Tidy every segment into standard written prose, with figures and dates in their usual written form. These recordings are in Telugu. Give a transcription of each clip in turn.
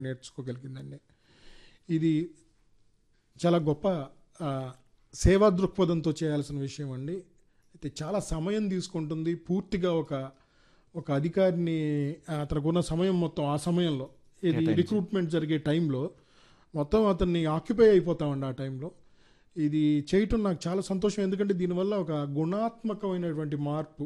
నేర్చుకోగలిగిందండి. ఇది చాలా గొప్ప సేవా దృక్పథంతో చేయాల్సిన విషయం అండి. అయితే చాలా సమయం తీసుకుంటుంది. పూర్తిగా ఒక అధికారిని అతనికున్న సమయం మొత్తం ఆ సమయంలో ఇది రిక్రూట్మెంట్ జరిగే టైంలో మొత్తం అతన్ని ఆక్యుపై అయిపోతామండి. ఆ టైంలో ఇది చేయటం నాకు చాలా సంతోషం. ఎందుకంటే దీనివల్ల ఒక గుణాత్మకమైనటువంటి మార్పు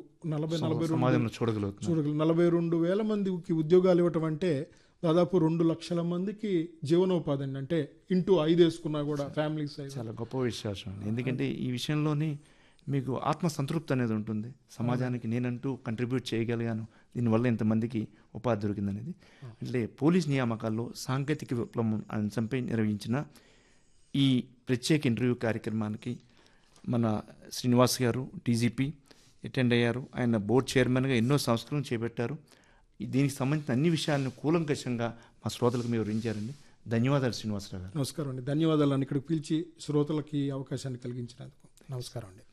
42,000 మందికి ఉద్యోగాలు ఇవ్వటం అంటే దాదాపు 2 లక్షల మందికి జీవనోపాధి అండి. అంటే ఇంటూ 5 వేసుకున్నా కూడా ఫ్యామిలీ సైజ్ చాలా గొప్ప విశ్వాసం అండి. ఎందుకంటే ఈ విషయంలోనే మీకు ఆత్మసంతృప్తి అనేది ఉంటుంది. సమాజానికి నేనంటూ కంట్రిబ్యూట్ చేయగలిగాను, దీనివల్ల ఇంతమందికి ఉపాధి దొరికిందనేది. అంటే పోలీస్ నియామకాల్లో సాంకేతిక విప్లవం అంశంపై నిర్వహించిన ఈ ప్రత్యేక ఇంటర్వ్యూ కార్యక్రమానికి మన శ్రీనివాస్ గారు డీజీపీ అటెండ్ అయ్యారు. ఆయన బోర్డు చైర్మన్గా ఎన్నో సంస్కరణలు చేపట్టారు. దీనికి సంబంధించిన అన్ని విషయాలను కూలంకషంగా మా శ్రోతలకు మీరు వివరించారండి. ధన్యవాదాలు శ్రీనివాసరావు గారు. నమస్కారం అండి. ధన్యవాదాలు అండి ఇక్కడికి పిలిచి శ్రోతలకి అవకాశాన్ని కలిగించినందుకు. నమస్కారం అండి.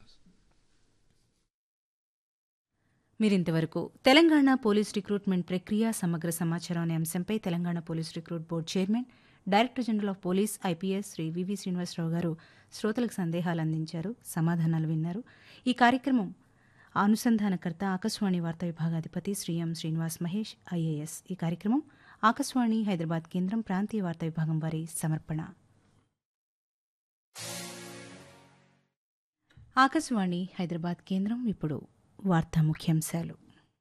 మీరింతవరకు తెలంగాణ పోలీస్ రిక్రూట్మెంట్ ప్రక్రియ సమగ్ర సమాచారం అనే అంశంపై Telangana police recruit board chairman, director general of police IPS Shri వివి శ్రీనివాసరావు గారు శ్రోతలకు సందేహాలు అందించారు, సమాధానాలు విన్నారు. ఈ కార్యక్రమం అనుసంధానకర్త ఆకాశవాణి వార్తా విభాగాధిపతి శ్రీ ఎం శ్రీనివాస్ మహేష్ ఐఏఎస్. ఈ కార్యక్రమం ఆకాశవాణి హైదరాబాద్ కేంద్రం ప్రాంతీయ వార్తా విభాగం వారి సమర్పణ. ఆకాశవాణి హైదరాబాద్ కేంద్రం. ఇప్పుడు వార్తా ముఖ్యాంశాలు.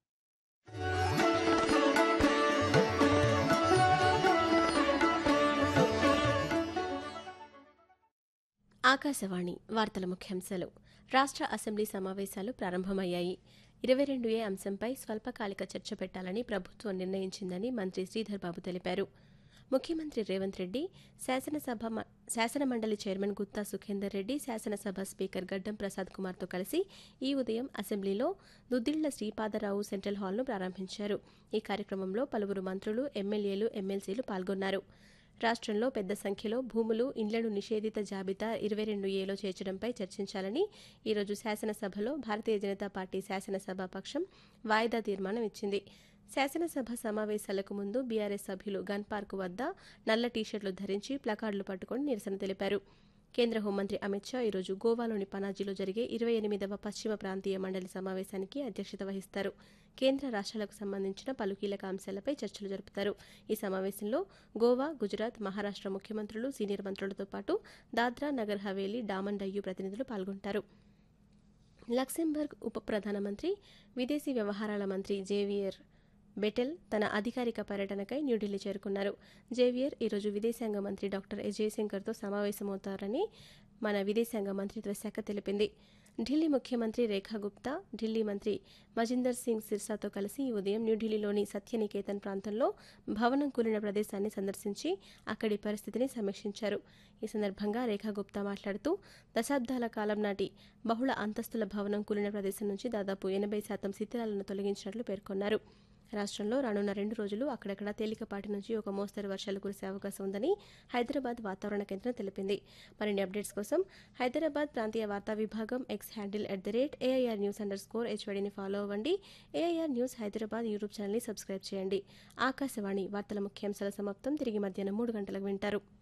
ఆకాశవాణి వార్తల ముఖ్యాంశాలు. రాష్ట్ర అసెంబ్లీ సమావేశాలు ప్రారంభమయ్యాయి. 22A అంశంపై స్వల్పకాలిక చర్చ పెట్టాలని ప్రభుత్వం నిర్ణయించిందని మంత్రి శ్రీధర్ బాబు తెలిపారు. ముఖ్యమంత్రి రేవంత్ రెడ్డి, శాసనమండలి చైర్మన్ గుత్తా సుఖేందర్ రెడ్డి, శాసనసభ స్పీకర్ గడ్డం ప్రసాద్ కుమార్తో కలిసి ఈ ఉదయం అసెంబ్లీలో దుద్దిళ్ల శ్రీపాదరావు సెంట్రల్ హాల్ను ప్రారంభించారు. ఈ కార్యక్రమంలో పలువురు మంత్రులు, ఎమ్మెల్యేలు, ఎమ్మెల్సీలు పాల్గొన్నారు. రాష్ట్రంలో పెద్ద సంఖ్యలో భూములు, ఇండ్లను నిషేధిత జాబితా 22Aలో చేర్చడంపై చర్చించాలని ఈరోజు శాసనసభలో భారతీయ జనతా పార్టీ శాసనసభ పక్షం వాయిదా తీర్మానం ఇచ్చింది. శాసనసభ సమావేశాలకు ముందు బీఆర్ఎస్ సభ్యులు గన్ పార్క్ వద్ద నల్ల టీషర్ట్లు ధరించి ప్లకార్డులు పట్టుకుని నిరసన తెలిపారు. కేంద్ర హోంమంత్రి అమిత్ షా ఈరోజు గోవాలోని పనాజీలో జరిగే 28వ పశ్చిమ ప్రాంతీయ మండలి సమావేశానికి అధ్యక్షత వహిస్తారు. కేంద్ర రాష్ట్రాలకు సంబంధించిన పలు కీలక అంశాలపై చర్చలు జరుపుతారు. ఈ సమావేశంలో గోవా, గుజరాత్, మహారాష్ట్ర ముఖ్యమంత్రులు, సీనియర్ మంత్రులతో పాటు దాద్రా నగర్ హవేలీ, డామన్ డయ్యూ ప్రతినిధులు పాల్గొంటారు. లక్సెంబర్గ్ ఉప ప్రధానమంత్రి, విదేశీ వ్యవహారాల మంత్రి జేవియర్ బెటెల్ తన అధికారిక పర్యటనకై న్యూఢిల్లీ చేరుకున్నారు. జేవియర్ ఈరోజు విదేశాంగ మంత్రి డాక్టర్ ఎస్ జయశంకర్తో సమావేశమవుతారని మన విదేశాంగ మంత్రిత్వ శాఖ తెలిపింది. ఢిల్లీ ముఖ్యమంత్రి రేఖా గుప్తా, ఢిల్లీ మంత్రి మజిందర్ సింగ్ సిర్సాతో కలిసి ఈ ఉదయం న్యూఢిల్లీలోని సత్యనికేతన్ ప్రాంతంలో భవనం కూలిన ప్రదేశాన్ని సందర్శించి అక్కడి పరిస్థితిని సమీక్షించారు. ఈ సందర్భంగా రేఖా గుప్తా మాట్లాడుతూ, దశాబ్దాల కాలం నాటి బహుళ అంతస్తుల భవనం కూలిన ప్రదేశం నుంచి దాదాపు 80% శిథిలాలను తొలగించినట్లు పేర్కొన్నారు. రాష్ట్రంలో రానున్న 2 రోజులు అక్కడక్కడ తేలికపాటి నుంచి ఒక మోస్తరు వర్షాలు కురిసే అవకాశం ఉందని హైదరాబాద్ వాతావరణ కేంద్రం తెలిపింది. మరిన్ని అప్డేట్స్ కోసం హైదరాబాద్ ప్రాంతీయ వార్తా విభాగం ఎక్స్ హ్యాండిల్ @AIR News_HYDని ఫాలో అవ్వండి. AIR న్యూస్ హైదరాబాద్ యూట్యూబ్ ఛానల్ని సబ్స్క్రైబ్ చేయండి. ఆకాశవాణి వార్తల ముఖ్యాంశాల సమాప్తం. తిరిగి మధ్యాహ్నం 3 గంటలకు వింటారు.